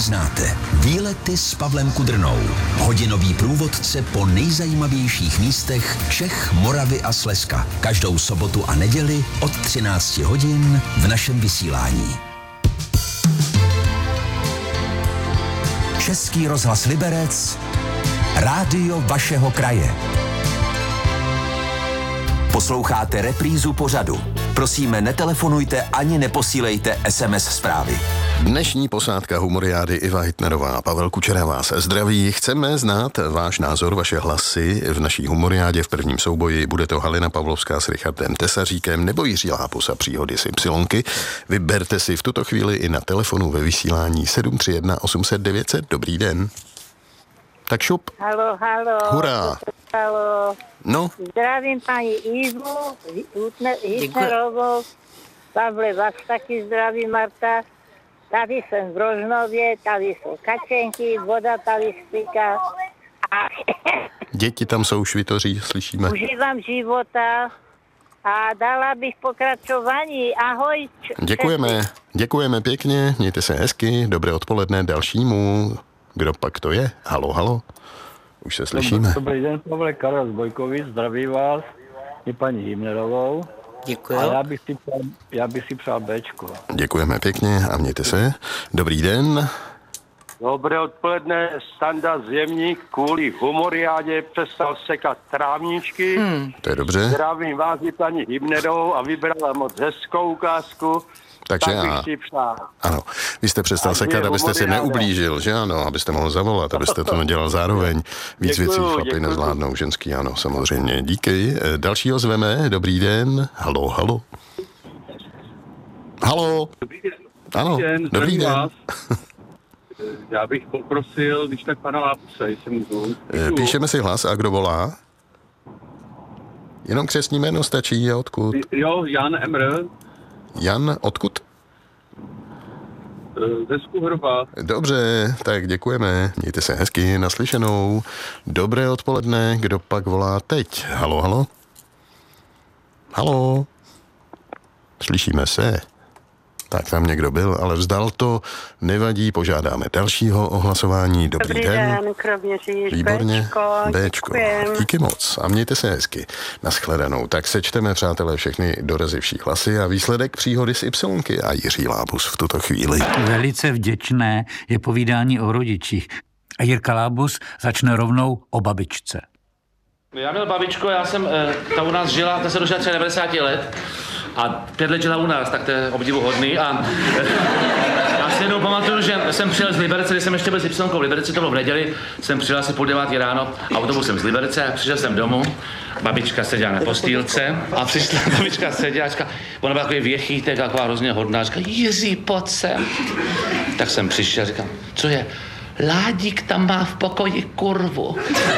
neznáte. Výlety s Pavlem Kudrnou. Hodinový průvodce po nejzajímavějších místech Čech, Moravy a Slezska. Každou sobotu a neděli od 13 hodin v našem vysílání. Český rozhlas Liberec, rádio vašeho kraje. Posloucháte reprízu pořadu. Prosíme, netelefonujte ani neposílejte SMS zprávy. Dnešní posádka Humoriády Iva Hitnerová a Pavel Kučera vás zdraví. Chceme znát váš názor, vaše hlasy v naší Humoriádě v prvním souboji. Bude to Halina Pavlovská s Richardem Tesaříkem nebo Jiří Lápus a příhody z Ypsilonky. Vyberte si v tuto chvíli i na telefonu ve vysílání 731 800 900. Dobrý den. Tak šup. Halo. Hurá. Halo. No. Zdravím paní Ivu Hitnerovou. Pavle, vás taky zdraví, Marta. Tady jsem v Rožnově, tady jsou kačenky, voda tady stíká. Děti tam jsou, švitoří, slyšíme. Užívám života a dala bych pokračování. Ahoj. Děkujeme pěkně, mějte se hezky, dobré odpoledne dalšímu. Kdo pak to je? Halo. Už se slyšíme. Dobrý den, Pavle, Karel z Bojkovic, zdraví vás i paní Himnerovou. Děkuji. A já bych si přál Bčko. Děkujeme pěkně a mějte se. Dobrý den. Dobré odpoledne, Standa Zjemník kvůli Humoriádě přestal sekat trávničky. To je dobře. Zdravím vás i paní Hybnerovou a vybrala moc hezkou ukázku. Takže tak bych si přál. Ano, vy jste přestal sekat, abyste si neublížil, že ano, abyste mohl zavolat, abyste to nedělal zároveň. Víc věcí chlapi nezvládnou, ženský ano, samozřejmě. Díky. Dalšího zveme, dobrý den. Halo. Dobrý den. Ano, dobrý den. Já bych poprosil, když tak pana Lápuse, jestli můžu. Píšeme si hlas a kdo volá? Jenom křestní jméno stačí a odkud? Jo, Jan Emr. Jan, odkud? Ze Skuhrova. Dobře, tak děkujeme. Mějte se hezky, naslyšenou. Dobré odpoledne, kdo pak volá teď? Halo. Slyšíme se. Tak tam někdo byl, ale vzdal to. Nevadí, požádáme dalšího o hlasování. Dobrý den. Kroměříž, Výborně. Béčko. Díky moc a mějte se hezky. Naschledanou. Tak sečteme, přátelé, všechny dorazivší hlasy a výsledek příhody z Ypsilonky a Jiří Lábus v tuto chvíli. Velice vděčné je povídání o rodičích. A Jirka Lábus začne rovnou o babičce. Já měl babičku, ta u nás žila, ta se dožila 90 let a 5 let žila u nás, tak to je obdivuhodný a já si jednou pamatuju, že jsem přijel z Liberce, když jsem ještě byl s Ypsilonkou v Liberci, to bylo v neděli, jsem přijel asi 8:30 ráno autobusem z Liberce a přišel jsem domů, babička seděla na postýlce a přišla babička seděla a říká, ona byla takový věchýtek, taková hrozně hodná, říká, Jiří, pojď sem. Tak jsem přišel a říkám, co je? Ládík tam má v pokoji kurvu.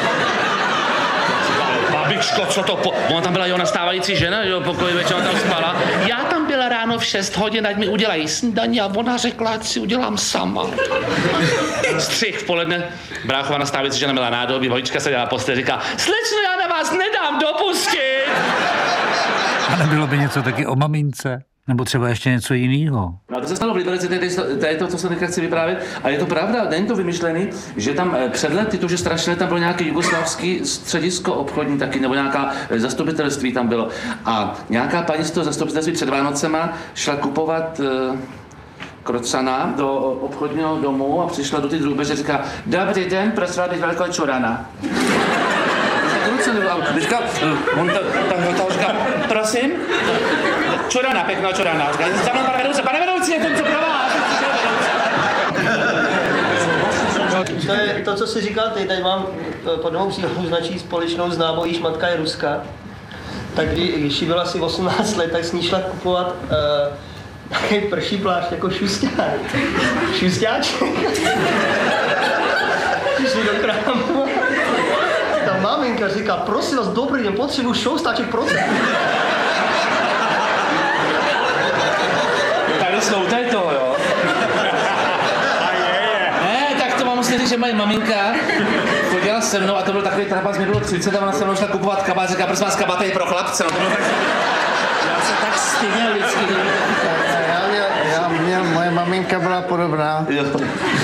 Babičko, co to ona tam byla nastávající žena, jo, pokoji večer tam spala. Já tam byla ráno v 6 hodin, ať mi udělají snídaní a ona řekla, ať si udělám sama. Střih v poledne, bráchová nastávající žena měla nádobí, babička seděla na posteli, říká, slečno, já na vás nedám dopustit. A nebylo by něco taky o mamince? Nebo třeba ještě něco jiného. No to se stalo v Liberci, to je to, co se teďka chci vyprávět. A je to pravda, není to vymyšlený, že tam před lety, to, že strašně tam bylo nějaké jugoslavské středisko obchodní taky, nebo nějaká zastupitelství tam bylo. A nějaká paní z toho zastupitelství před Vánocema šla kupovat krocana do obchodního domu a přišla do ty drůbeže a říká, dobrý den, prosím vás, velkou čurana. Teďka, on tam říká, prosím? Čurana, pěkná čurana. Pane vedoucí, je to co pro vás? To je to, co jsi říkal ty, tady mám po 2 příhodů značí společnou známou, jíž matka je Ruska. Tak když jí bylo asi 18 let, tak s ní šla kupovat takový prší plášť jako šusťáček. Přišli do krámu. Ta maminka říká, prosím vás, dobrý den, potřebuji šustáček pro tebe. Tady jsou, to je to, jo. Ne, tak to mám musím říct, že moje maminka chodila se mnou a to byl takový trapas, mi bylo 30 a ona se mnou šla kupovat kabát, říká, prosím vás, kabát je pro chlapce, no to bylo tak... Já se tak styděl vždycky. Moje maminka byla podobná.